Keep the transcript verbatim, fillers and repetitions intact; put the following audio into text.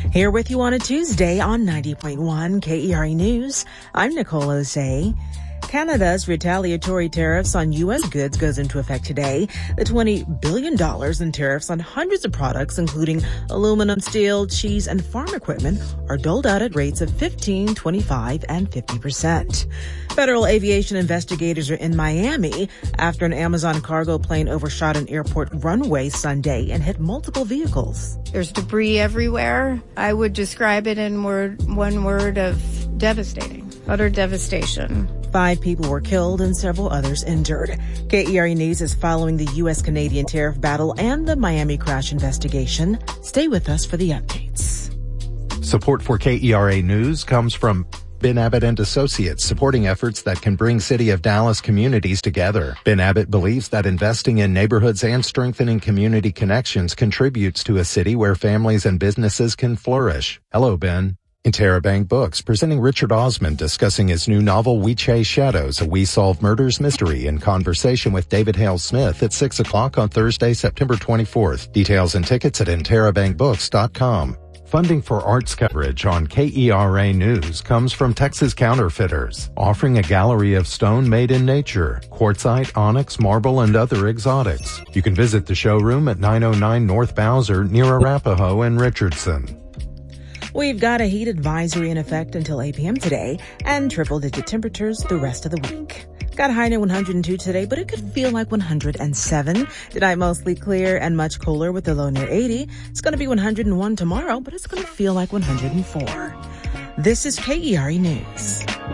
Here with you on a Tuesday on ninety point one K E R A News. I'm Nicole Osei. Canada's retaliatory tariffs on U S goods goes into effect today. The twenty billion dollars in tariffs on hundreds of products, including aluminum, steel, cheese, and farm equipment, are doled out at rates of fifteen, twenty-five, and fifty percent. Federal aviation investigators are in Miami after an Amazon cargo plane overshot an airport runway Sunday and hit multiple vehicles. There's debris everywhere. I would describe it in word, one word of devastating, utter devastation. Five people were killed and several others injured. K E R A News is following the U S Canadian tariff battle and the Miami crash investigation. Stay with us for the updates. Support for K E R A News comes from Ben Abbott and Associates, supporting efforts that can bring City of Dallas communities together. Ben Abbott believes that investing in neighborhoods and strengthening community connections contributes to a city where families and businesses can flourish. Hello, Ben. Interrobang Books presenting Richard Osman discussing his new novel We Chase Shadows, a We Solve Murders mystery, in conversation with David Hale Smith at six o'clock on Thursday, September twenty-fourth. Details and tickets at interrobang books dot com. Funding for arts coverage on K E R A News comes from Texas Counterfeiters, offering a gallery of stone made in nature, quartzite, onyx, marble, and other exotics. You can visit the showroom at nine oh nine North Bowser near Arapahoe and Richardson. We've got a heat advisory in effect until eight p.m. today and triple-digit temperatures the rest of the week. Got a high near one hundred two today, but it could feel like one hundred seven. Tonight mostly clear and much cooler with the low near eighty. It's going to be one hundred one tomorrow, but it's going to feel like one hundred four. This is K E R A News.